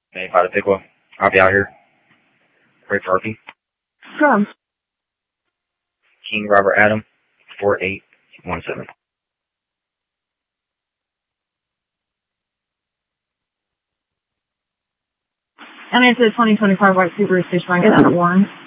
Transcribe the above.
Hey, by the Pickle. I'll be out here. Ray Farkey. From King Robert Adam, 4817. and it's a 2025 white Subaru Station Wagon. Is that warm?